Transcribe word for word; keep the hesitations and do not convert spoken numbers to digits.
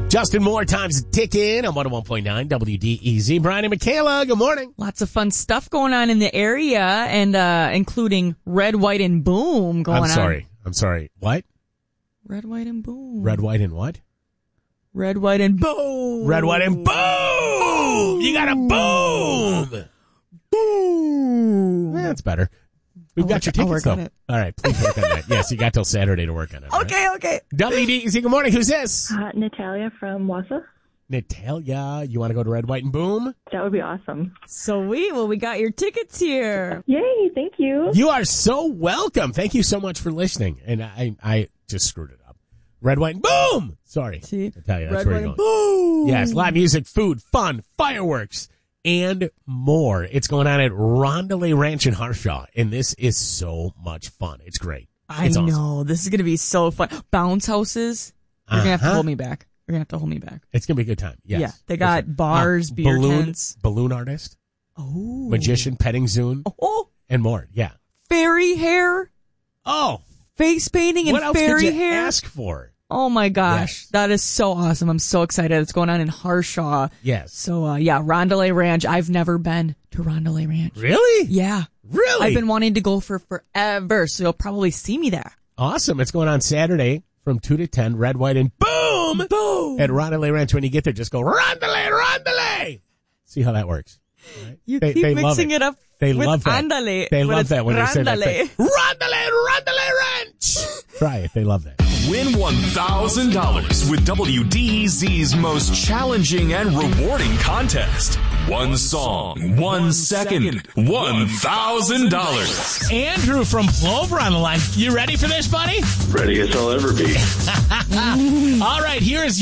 Justin Moore, time's ticking on one oh one point nine W D E Z. Brian and Michaela, good morning. Lots of fun stuff going on in the area, and uh including Red, White, and Boom going on. I'm sorry. On. I'm sorry. What? Red, White, and Boom. Red, White, and what? Red, White, and Boom. Red, White, and Boom. boom. You got a boom. Boom. That's better. We've I'll got work, your tickets, I'll work though. on it. All right, please work on that. Yes, you got till Saturday to work on it. Okay, right? okay. W D E Z, good morning. Who's this? Uh, Natalia from Wassa. Natalia, you want to go to Red, White, and Boom? That would be awesome. Sweet. Well, we got your tickets here. Yay, thank you. You are so welcome. Thank you so much for listening. And I, I just screwed it up. Red, White, and Boom! Sorry. See? Natalia, that's Red, where White, you're and going. Boom! Yes, live music, food, fun, fireworks, and more. It's going on at Rondelay Ranch in Harshaw, and this is so much fun. It's great. I It's know. awesome. This is going to be so fun. Bounce houses. You're going to have to Uh-huh. hold me back. You're going to have to hold me back. It's going to be a good time. Yes. Yeah. They got Listen, bars, uh, beer balloon, tents. Balloon artist, Oh. magician, petting zoo, Oh. and more. Yeah. Fairy hair. Oh, Face painting and what else fairy could you hair. ask for? Oh my gosh. Yes. That is so awesome. I'm so excited. It's going on in Harshaw. Yes. So, uh, yeah, Rondelay Ranch. I've never been to Rondelay Ranch. Really? Yeah. Really? I've been wanting to go for forever, so you'll probably see me there. Awesome. It's going on Saturday from two to ten, Red, White, and Boom! Boom! At Rondelay Ranch. When you get there, just go, Rondelay, Rondelay! See how that works. Right? You They- keep they love mixing it. it up They with love that. andale. They but love it's that when they say that. Randale. Say, Rondelay, Rondelay Ranch! Try it. They love that. Win one thousand dollars with W D E Z's most challenging and rewarding contest. One song, one second, one thousand dollars. Andrew from Plover on the line. You ready for this, buddy? Ready as I'll ever be. All right, here is